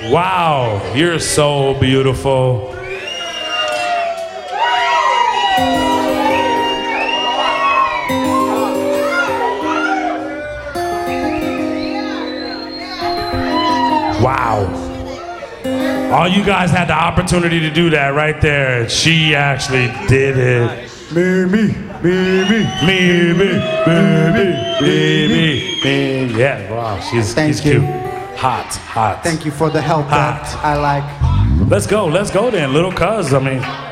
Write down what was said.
Wow, you're so beautiful. Wow. All you guys had the opportunity to do that right there. She actually did it. Me. Yeah, wow, she's cute. Hot. Thank you for the help that I like. Let's go then, little cuz. I mean.